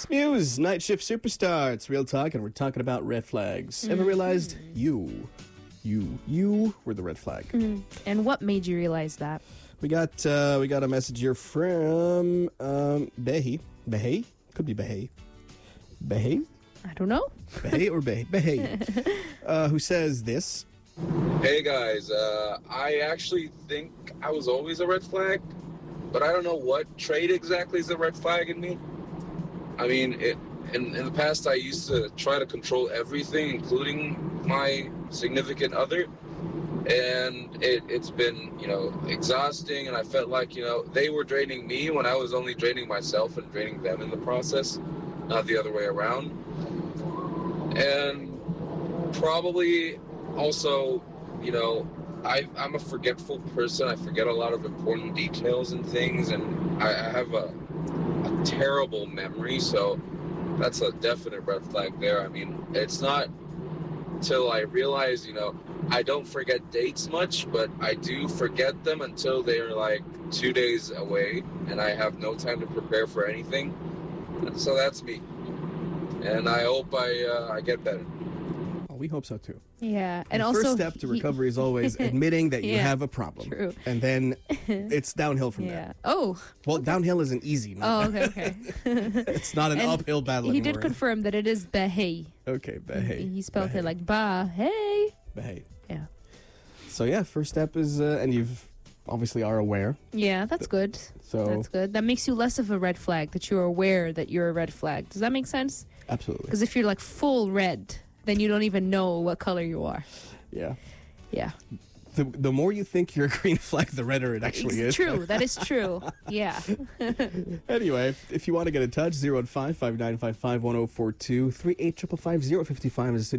Muse, Night Shift Superstar. It's Real Talk, and we're talking about red flags. Ever realized you were the red flag? And what made you realize that? We got a message here from Behi. Behi? Could be Behi. Behi? I don't know. Behi or Behi? Behi. Who says this? Hey guys, I actually think I was always a red flag, but I don't know what trait exactly is a red flag in me. I mean, in the past I used to try to control everything, including my significant other, and it's been, exhausting, and I felt like, they were draining me when I was only draining myself and draining them in the process, not the other way around. And probably also, I'm a forgetful person. I forget a lot of important details and things, and I have a terrible memory, so that's a definite red flag there. I mean, it's not till I realize, I don't forget dates much, but I do forget them until they're like 2 days away, and I have no time to prepare for anything. So that's me, and I hope I get better. Oh, we hope so too. Yeah, and the also first step to recovery is always admitting that you have a problem. True. And then it's downhill from there. Oh. Well, downhill isn't easy. Oh, okay. It's not an uphill battle He anymore. did confirm that it is Behi. Okay, Behi. He spelled it like Ba-hey. Behi. Yeah. So yeah, first step is, and you've obviously are aware. Yeah, that's good. So that's good. That makes you less of a red flag, that you're aware that you're a red flag. Does that make sense? Absolutely. Because if you're like full red, then you don't even know what color you are. Yeah. Yeah. The more you think you're a green flag, the redder it actually is. True. That is true. Yeah. Anyway, if you want to get in touch, 015-5955-1042, 38555055 is the city.